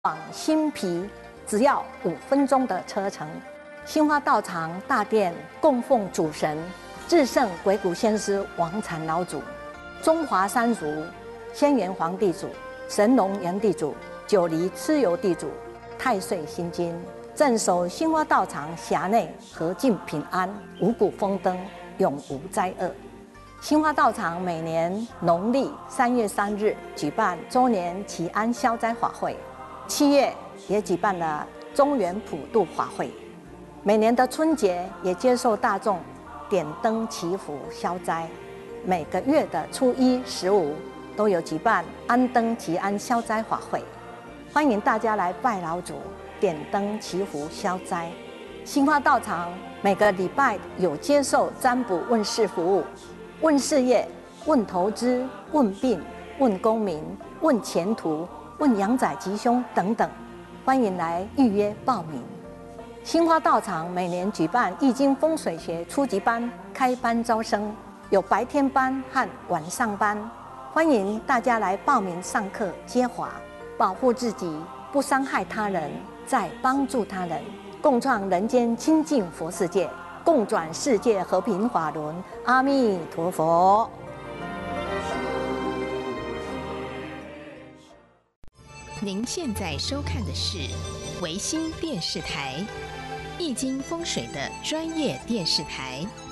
往新皮只要5分钟的车程。兴化道场大殿供奉主神至圣鬼谷先师王禅老祖、中华三祖、仙元皇地主、神农炎地主、九黎蚩尤地主、太岁心经，镇守兴化道场辖内和尽平安，五谷丰登，永无灾厄。兴化道场每年农历3月3日举办周年祈安消灾法会，7月也举办了中元普渡法会。每年的春节也接受大众点灯祈福消灾。每个月的初1、15都有举办安灯祈安消灾法会，欢迎大家来拜老祖、点灯祈福消灾。兴化道场每个礼拜有接受占卜问事服务，问事业、问投资、问病、问功名、问前途、问阳宅吉凶等等，欢迎来预约报名。兴化道场每年举办易经风水学初级班开班招生，有白天班和晚上班，欢迎大家来报名上课接法，保护自己，不伤害他人，再帮助他人，共创人间清净佛世界，共转世界和平法轮。阿弥陀佛。 您现在收看的是维新电视台易经风水的专业电视台。